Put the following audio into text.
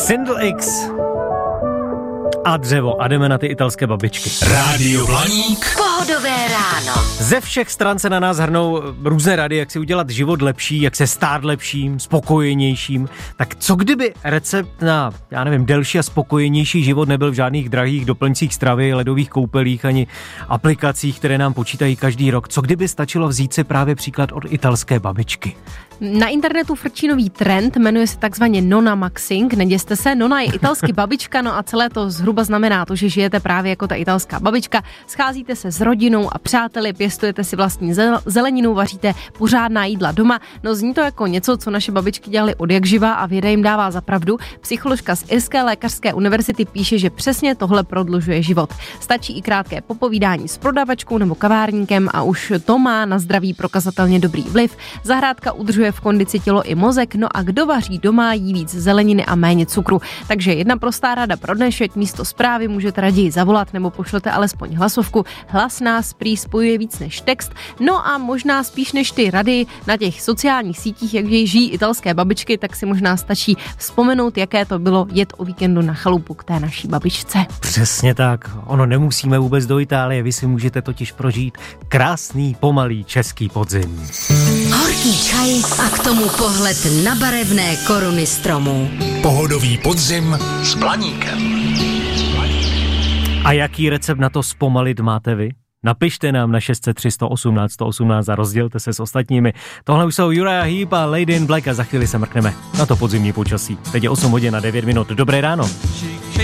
Sindel X a dřevo a jdeme na ty italské babičky. Rádio Blaník. Pohodové ráno. Ze všech stran se na nás hrnou různé rady, jak si udělat život lepší, jak se stát lepším, spokojenějším. Tak co kdyby recept na, delší a spokojenější život nebyl v žádných drahých doplňcích stravy, ledových koupelích ani aplikacích, které nám počítají každý rok? Co kdyby stačilo vzít si právě příklad od italské babičky? Na internetu frčí nový trend, jmenuje se takzvaně nonna maxing. Neděste se, nonna je italsky babička, no a celé to zhruba znamená to, že žijete právě jako ta italská babička, scházíte se s rodinou a přáteli, pěstujete si vlastní zeleninu, vaříte pořádná jídla doma. No zní to jako něco, co naše babičky dělaly odjakživa a věda jim dává za pravdu. Psycholožka z Irské lékařské univerzity píše, že přesně tohle prodlužuje život. Stačí i krátké popovídání s prodavačkou nebo kavárníkem a už to má na zdraví prokazatelně dobrý vliv. Zahrádka udržuje v kondici tělo i mozek, no a kdo vaří doma, jí víc zeleniny a méně cukru. Takže jedna prostá rada pro dnešek, místo zprávy můžete raději zavolat nebo pošlete alespoň hlasovku. Hlas nás prý spojuje víc než text, no a možná spíš než ty rady na těch sociálních sítích, jak žijí italské babičky, tak si možná stačí vzpomenout, jaké to bylo jet o víkendu na chalupu k té naší babičce. Přesně tak, ono nemusíme vůbec do Itálie, vy si můžete totiž prožít krásný, pomalý český podzim. Horký čaj a k tomu pohled na barevné koruny stromů. Pohodový podzim s Blaníkem. A jaký recept na to zpomalit máte vy? Napište nám na 603 118 118 a rozdělte se s ostatními. Tohle už jsou Uriah Heep a Lady in Black a za chvíli se mrkneme na to podzimní počasí. Teď je 8 hodin a 9 minut. Dobré ráno.